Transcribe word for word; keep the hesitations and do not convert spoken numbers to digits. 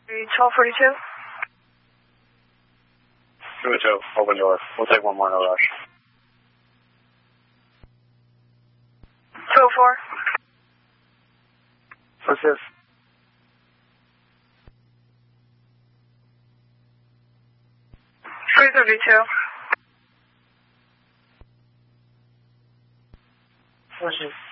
twelve forty-two. two two, open door. We'll take one more, no rush. two oh four. What's this? three thirty-two. What's this?